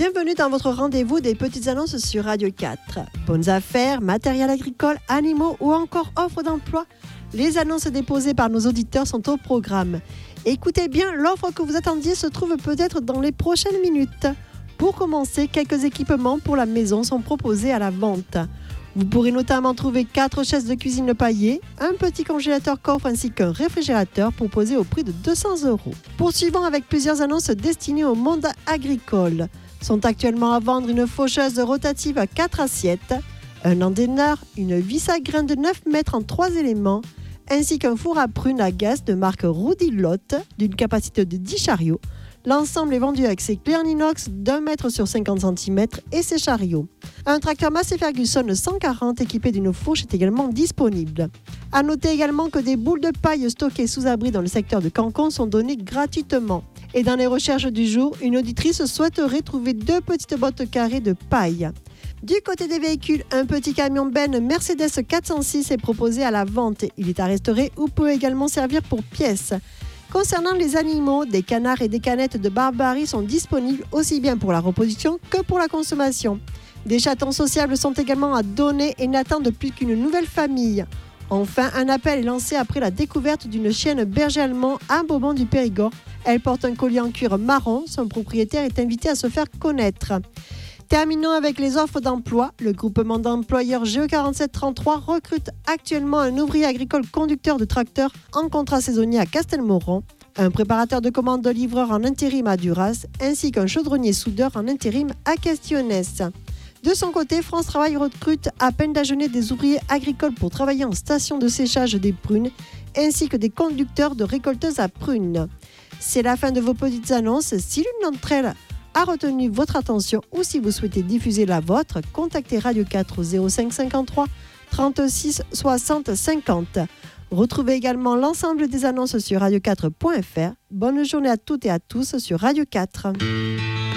Bienvenue dans votre rendez-vous des petites annonces sur Radio 4. Bonnes affaires, matériel agricole, animaux ou encore offres d'emploi. Les annonces déposées par nos auditeurs sont au programme. Écoutez bien, l'offre que vous attendiez se trouve peut-être dans les prochaines minutes. Pour commencer, quelques équipements pour la maison sont proposés à la vente. Vous pourrez notamment trouver 4 chaises de cuisine paillées, un petit congélateur coffre ainsi qu'un réfrigérateur proposé au prix de 200 €. Poursuivons avec plusieurs annonces destinées au monde agricole. Sont actuellement à vendre une faucheuse rotative à 4 assiettes, un endaineur, une vis à grains de 9 mètres en 3 éléments, ainsi qu'un four à prunes à gaz de marque Roudilotte d'une capacité de 10 chariots. L'ensemble est vendu avec ses clés en inox d'1 mètre sur 50 cm et ses chariots. Un tracteur Massey Ferguson 140 équipé d'une fourche est également disponible. A noter également que des boules de paille stockées sous abri dans le secteur de Cancon sont données gratuitement. Et dans les recherches du jour, une auditrice souhaiterait trouver 2 petites bottes carrées de paille. Du côté des véhicules, un petit camion benne Mercedes 406 est proposé à la vente. Il est à restaurer ou peut également servir pour pièces. Concernant les animaux, des canards et des canettes de Barbarie sont disponibles aussi bien pour la reproduction que pour la consommation. Des chatons sociables sont également à donner et n'attendent plus qu'une nouvelle famille. Enfin, un appel est lancé après la découverte d'une chienne berger allemand à Beaumont du Périgord. Elle porte un collier en cuir marron. Son propriétaire est invité à se faire connaître. Terminons avec les offres d'emploi. Le groupement d'employeurs GE4733 recrute actuellement un ouvrier agricole conducteur de tracteur en contrat saisonnier à Castelmoron, un préparateur de commandes de livreur en intérim à Duras, ainsi qu'un chaudronnier soudeur en intérim à Castionès. De son côté, France Travail recrute à peine d'ajeuner des ouvriers agricoles pour travailler en station de séchage des prunes, ainsi que des conducteurs de récolteuses à prunes. C'est la fin de vos petites annonces. Si l'une d'entre elles a retenu votre attention ou si vous souhaitez diffuser la vôtre, contactez Radio 4 au 05 53 36 60 50. Retrouvez également l'ensemble des annonces sur radio4.fr. Bonne journée à toutes et à tous sur Radio 4.